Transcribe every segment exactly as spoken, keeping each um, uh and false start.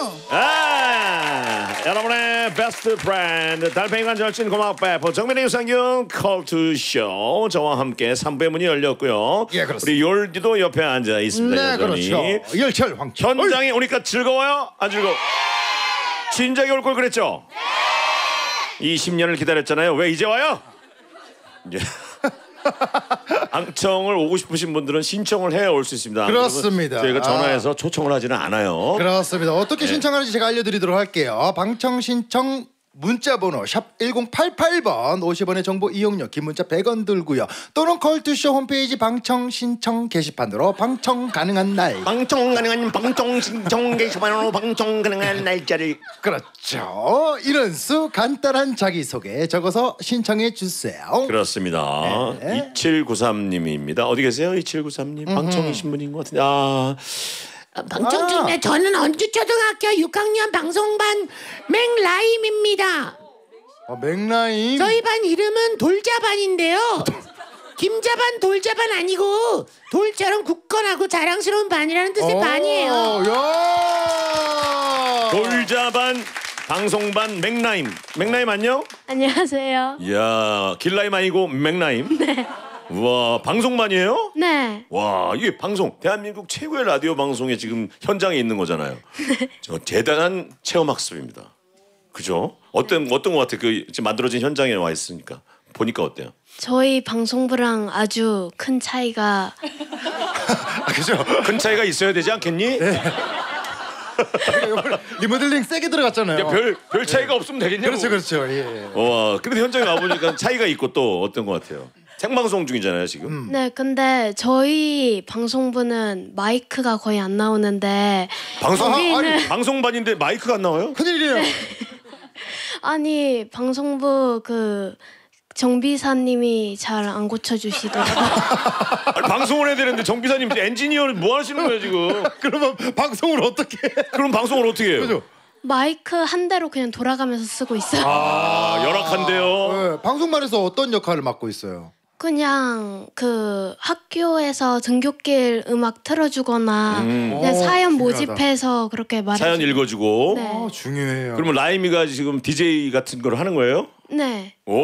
아, 여러분의 베스트 프렌드 달팽이관 절친 고막 배포 정민의 유산균 컬투쇼 저와 함께 삼 부의 문이 열렸고요. 예, 그렇습니다. 우리 열디도 옆에 앉아 있습니다. 네, 여전히. 그렇죠. 열철 황철. 현장에 오니까 즐거워요? 안 즐거워? 진작에 올 걸 그랬죠? 이십 년을 기다렸잖아요. 왜 이제 와요? 예. 방청을 오고 싶으신 분들은 신청을 해야 올 수 있습니다. 그렇습니다. 저희가 전화해서 아. 초청을 하지는 않아요. 그렇습니다. 어떻게 네. 신청하는지 제가 알려드리도록 할게요. 방청 신청 문자번호 샵 일공팔팔 번 오십 원의 정보 이용료 긴 문자 백 원 들고요. 또는 컬투쇼 홈페이지 방청 신청 게시판으로 방청 가능한 날. 방청 가능한 방청 신청 게시판으로 방청 가능한 날짜를. 그렇죠. 이런 수 간단한 자기소개 적어서 신청해 주세요. 그렇습니다. 네. 이칠구삼 님입니다. 어디 계세요? 이칠구삼 님. 방청이신 분인 것 같은데. 아... 방청 중에 아. 저는 언주초등학교 육 학년 방송반 맥라임입니다. 어, 맥라임. 저희 반 이름은 돌자반인데요. 김자반 돌자반 아니고 돌처럼 굳건하고 자랑스러운 반이라는 뜻의 오, 반이에요. 야. 돌자반 방송반 맥라임. 맥라임 안녕? 안녕하세요. 이야 길라임 아니고 맥라임. 네. 우와 방송반이에요? 네. 와 이게 방송 대한민국 최고의 라디오 방송에 지금 현장에 있는 거잖아요. 저 대단한 체험 학습입니다. 그죠? 어떤 어떤 것 같아? 그 지금 만들어진 현장에 와 있으니까 보니까 어때요? 저희 방송부랑 아주 큰 차이가 아, 그죠? 큰 차이가 있어야 되지 않겠니? 네. 리모델링 세게 들어갔잖아요. 별, 별 차이가 네. 없으면 되겠냐고. 그렇죠, 그렇죠. 예. 와, 근데 현장에 와보니까 차이가 있고 또 어떤 것 같아요? 생방송 중이잖아요 지금. 음. 네, 근데 저희 방송부는 마이크가 거의 안 나오는데 방송 여기는 아니, 방송반인데 마이크가 안 나와요? 큰일이에요. 아니 방송부 그 정비사님이 잘 안 고쳐주시더라고요. 아니, 방송을 해야 되는데 정비사님 엔지니어는 뭐 하시는 거예요 지금? 그러면 방송을 어떻게 해? 그럼 방송을 어떻게 해요? 그죠? 마이크 한 대로 그냥 돌아가면서 쓰고 있어요. 아 열악한데요. 네, 방송반에서 어떤 역할을 맡고 있어요? 그냥 그 학교에서 등굣길 음악 틀어주거나 음. 그냥 오, 사연 중요하다. 모집해서 그렇게 말해. 사연 읽어주고. 네. 아, 중요해요. 그러면 라임이가 지금 디제이 같은 걸 하는 거예요? 네. 오.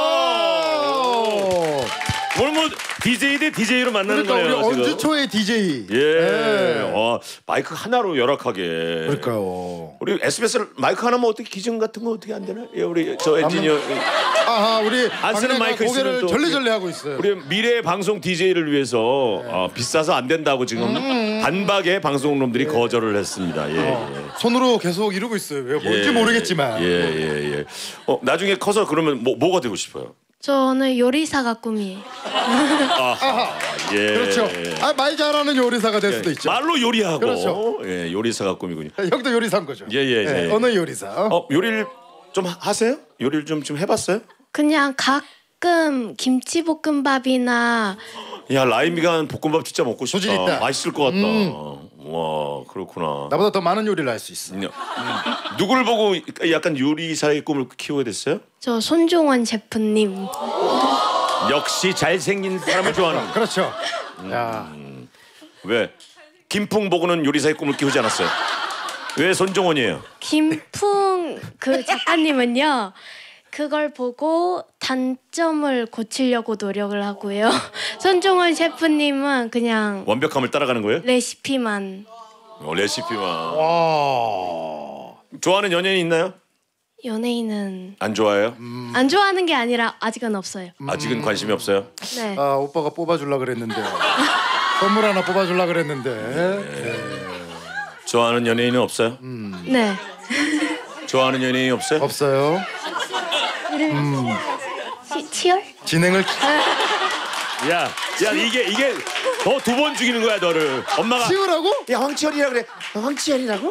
오늘 뭐 디제이 대 디제이로 만나는 그러니까 거예요 우리 지금. 언주 초의 디제이. 예. 네. 어, 마이크 하나로 열악하게. 그러니까요. 우리 에스비에스 마이크 하나면 어떻게 기증 같은 거 어떻게 안 되나? 예, 우리 저 엔지니어 아하, 우리 안 쓰는 마이크 있으면 고개를 또 절레절레 하고 있어요. 우리 미래 방송 디제이를 위해서 어, 비싸서 안 된다고 지금 음. 단박에 방송놈들이 거절을 했습니다. 예. 어, 예. 손으로 계속 이러고 있어요. 왜 뭔지 예, 모르겠지만. 예, 예, 예. 어, 나중에 커서 그러면 뭐, 뭐가 되고 싶어요? 저는 요리사가 꿈이에요. 아하. 예. 그렇죠. 아, 말 잘하는 요리사가 될 수도 있죠. 말로 요리하고. 그렇죠. 예, 요리사가 꿈이군요. 형도 요리사인 거죠. 예, 예, 예. 어느 요리사? 어, 요리를 좀 하- 하세요? 요리를 좀 좀 해봤어요? 그냥 가끔 김치볶음밥이나 야, 라임이가 볶음밥 진짜 먹고 싶다. 소질 있다. 맛있을 것 같다. 음. 와, 그렇구나. 나보다 더 많은 요리를 할 수 있어. 음. 누구를 보고 약간 요리사의 꿈을 키우게 됐어요? 저 손종원 셰프님. 역시 잘생긴 사람을 좋아하는. 그렇죠. 야, 왜? 김풍 보고는 요리사의 꿈을 키우지 않았어요? 왜 손종원이에요? 김풍 그 작가님은요. 그걸 보고 단점을 고치려고 노력을 하고요. 손종원 셰프님은 그냥 완벽함을 따라가는 거예요? 레시피만. 어, 레시피만. 와. 좋아하는 연예인 있나요? 연예인은 안 좋아해요? 안 좋아하는 게 아니라 아직은 없어요. 아직은 관심이 없어요? 네. 아, 오빠가 뽑아줄라 그랬는데. 선물 하나 뽑아줄라 그랬는데. 좋아하는 연예인은 없어요? 네. 좋아하는 연예인이 없어요? 없어요. 치, 치열? 진행을 야, 야 이게 이게 더 두 번 죽이는 거야 너를. 엄마가 치우라고? 야 황치열이라 그래. 황치열이라고?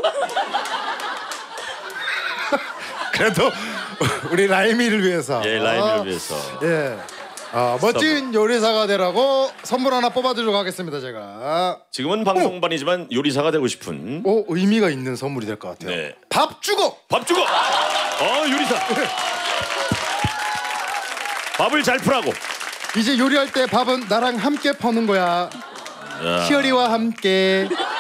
그래도 우리 라임이를 위해서. 예, 라임을 아, 위해서. 예. 아, 멋진 요리사가 되라고 선물 하나 뽑아드리도록 하겠습니다, 제가. 지금은 방송반이지만 요리사가 되고 싶은 오, 의미가 있는 선물이 될 것 같아요. 네. 밥 주고. 밥 주고. 어, 요리사. 밥을 잘 풀라고. 이제 요리할 때 밥은 나랑 함께 퍼는 거야. 야. 희열이와 함께.